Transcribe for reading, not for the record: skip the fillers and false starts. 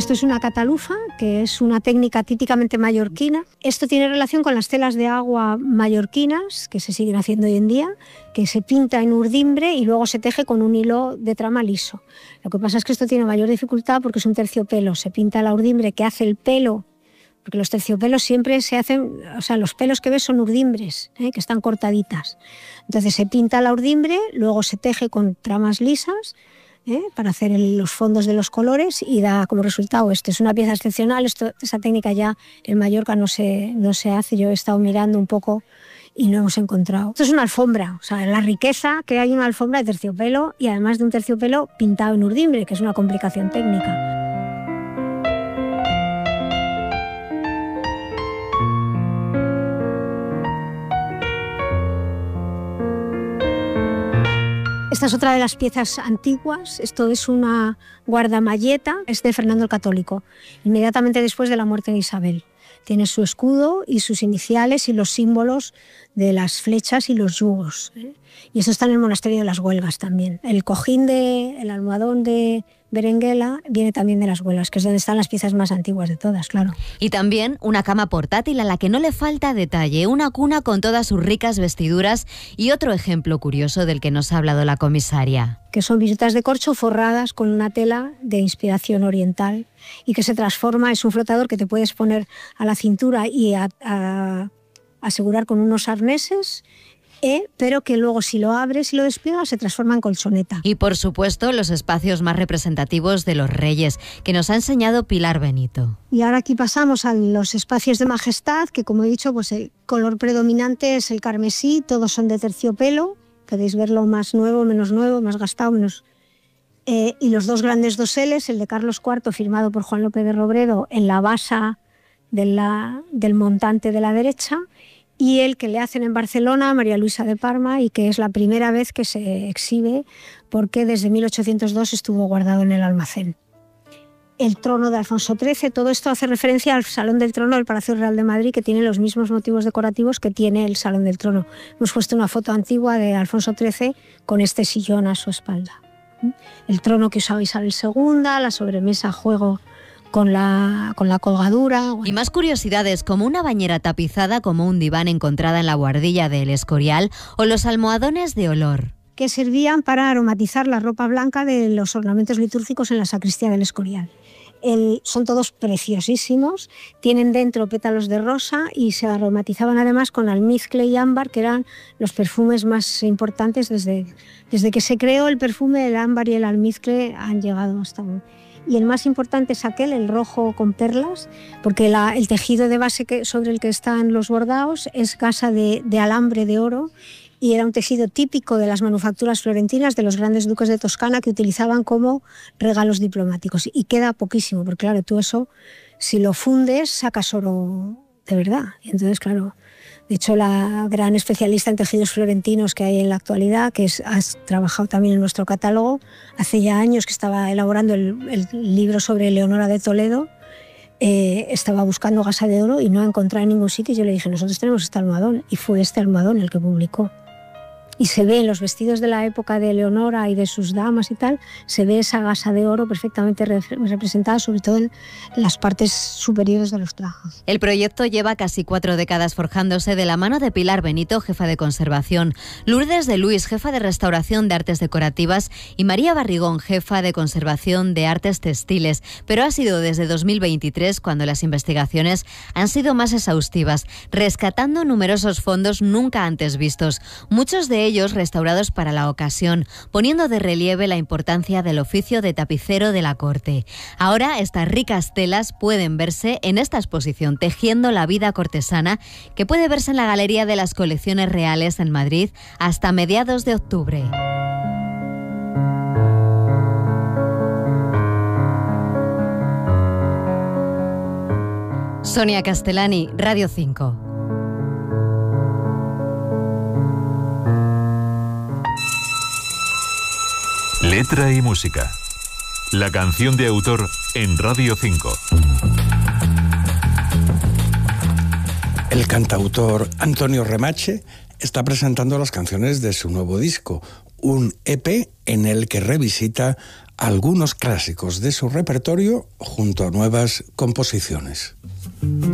Esto es una catalufa, que es una técnica típicamente mallorquina. Esto tiene relación con las telas de agua mallorquinas, que se siguen haciendo hoy en día, que se pinta en urdimbre y luego se teje con un hilo de trama liso. Lo que pasa es que esto tiene mayor dificultad porque es un terciopelo. Se pinta la urdimbre que hace el pelo, porque los terciopelos siempre se hacen, o sea, los pelos que ves son urdimbres, que están cortaditas. Entonces se pinta la urdimbre, luego se teje con tramas lisas, para hacer los fondos de los colores y da como resultado esto. Es una pieza excepcional. Esa técnica ya en Mallorca no se hace. Yo he estado mirando un poco y no hemos encontrado. Esto es una alfombra, o sea, la riqueza que hay una alfombra de terciopelo y además de un terciopelo pintado en urdimbre, que es una complicación técnica. Esta es otra de las piezas antiguas. Esto es una guardamalleta, es de Fernando el Católico, inmediatamente después de la muerte de Isabel. Tiene su escudo y sus iniciales y los símbolos de las flechas y los yugos. Y esto está en el monasterio de las Huelgas también. El cojín el almohadón de Berenguela viene también de las Huelgas, que es donde están las piezas más antiguas de todas, claro. Y también una cama portátil a la que no le falta detalle, una cuna con todas sus ricas vestiduras y otro ejemplo curioso del que nos ha hablado la comisaria. Que son bisutas de corcho forradas con una tela de inspiración oriental y que se transforma, es un flotador que te puedes poner a la cintura y asegurar con unos arneses, pero que luego si lo abres y lo despliegas se transforma en colchoneta. Y por supuesto los espacios más representativos de los reyes, que nos ha enseñado Pilar Benito. Y ahora aquí pasamos a los espacios de majestad, que como he dicho, pues el color predominante es el carmesí, todos son de terciopelo, podéis verlo más nuevo, menos nuevo, más gastado, menos... y los dos grandes doseles, el de Carlos IV firmado por Juan López de Robredo en la basa del montante de la derecha, y el que le hacen en Barcelona a María Luisa de Parma y que es la primera vez que se exhibe porque desde 1802 estuvo guardado en el almacén. El trono de Alfonso XIII, todo esto hace referencia al Salón del Trono del Palacio Real de Madrid, que tiene los mismos motivos decorativos que tiene el Salón del Trono. Hemos puesto una foto antigua de Alfonso XIII con este sillón a su espalda. El trono que usaba Isabel II, la sobremesa a juego con la colgadura. Y más curiosidades, como una bañera tapizada como un diván encontrada en la buhardilla del Escorial o los almohadones de olor, que servían para aromatizar la ropa blanca de los ornamentos litúrgicos en la sacristía del Escorial. Son todos preciosísimos, tienen dentro pétalos de rosa y se aromatizaban además con almizcle y ámbar, que eran los perfumes más importantes desde que se creó el perfume. El ámbar y el almizcle han llegado hasta hoy. Y el más importante es aquel, el rojo con perlas, porque el tejido de base sobre el que están los bordados es gasa de alambre de oro, y era un tejido típico de las manufacturas florentinas de los grandes duques de Toscana, que utilizaban como regalos diplomáticos. Y queda poquísimo, porque claro, tú eso, si lo fundes, sacas oro de verdad. Y entonces, claro, de hecho, la gran especialista en tejidos florentinos que hay en la actualidad, que has trabajado también en nuestro catálogo, hace ya años que estaba elaborando el libro sobre Leonora de Toledo, estaba buscando gasa de oro y no ha encontrado en ningún sitio. Y yo le dije, nosotros tenemos este almohadón, y fue este almohadón el que publicó. Y se ve en los vestidos de la época de Leonora y de sus damas y tal, se ve esa gasa de oro perfectamente representada, sobre todo en las partes superiores de los trajes. El proyecto lleva casi 4 décadas forjándose de la mano de Pilar Benito, jefa de conservación, Lourdes de Luis, jefa de restauración de artes decorativas, y María Barrigón, jefa de conservación de artes textiles. Pero ha sido desde 2023 cuando las investigaciones han sido más exhaustivas, rescatando numerosos fondos nunca antes vistos, muchos de ellos restaurados para la ocasión, poniendo de relieve la importancia del oficio de tapicero de la corte. Ahora estas ricas telas pueden verse en esta exposición Tejiendo la vida cortesana, que puede verse en la Galería de las Colecciones Reales en Madrid hasta mediados de octubre. Sonia Castellani, Radio 5. Letra y música. La canción de autor en Radio 5. El cantautor Antonio Remache está presentando las canciones de su nuevo disco, un EP en el que revisita algunos clásicos de su repertorio junto a nuevas composiciones.